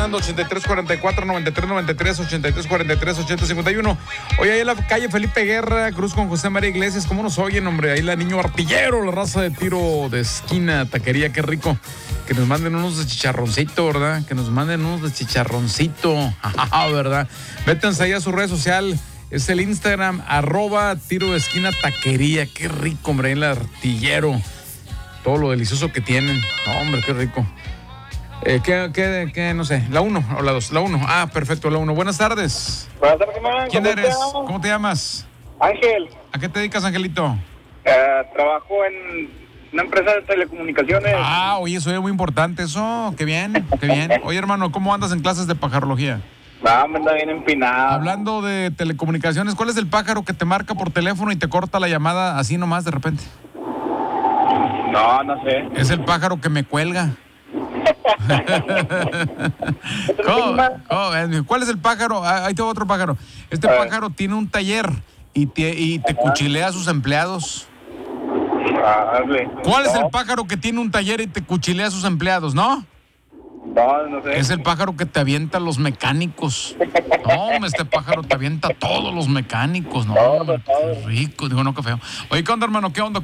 sonando 8344 9393 8343 8051. Oye, ahí en la calle Felipe Guerra, Cruz con José María Iglesias, ¿cómo nos oyen, hombre? Ahí la Niño Artillero, la raza de tiro de esquina, taquería, qué rico. Que nos manden unos de chicharroncito, ¿verdad? Que nos manden unos de chicharroncito, ¿verdad? Vétanse ahí a su red social, es el Instagram, @tiro de esquina taquería. Qué rico, hombre, ahí el Artillero. Todo lo delicioso que tienen. No, hombre, qué rico. ¿Qué? No sé, ¿la 1 o la 2? La 1. Ah, perfecto, la 1. Buenas tardes. Buenas tardes, man. ¿Quién eres? ¿Cómo te llamas? Ángel. ¿A qué te dedicas, Angelito? Trabajo en una empresa de telecomunicaciones. Ah, oye, eso es muy importante, eso. Qué bien, qué bien. Oye, hermano, ¿cómo andas en clases de pajarología? Ah, me anda bien empinado. Hablando de telecomunicaciones, ¿cuál es el pájaro que te marca por teléfono y te corta la llamada así nomás de repente? No sé. Es el pájaro que me cuelga. ¿Cuál es el pájaro? Ahí tengo otro pájaro. Este pájaro tiene un taller y te cuchilea a sus empleados. ¿Cuál es el pájaro que tiene un taller y te cuchilea a sus empleados, no? No sé. Es el pájaro que te avienta a los mecánicos. No, este pájaro te avienta a todos los mecánicos. No, qué rico. Digo, no, qué feo. Oye, ¿qué onda, hermano? ¿Qué onda?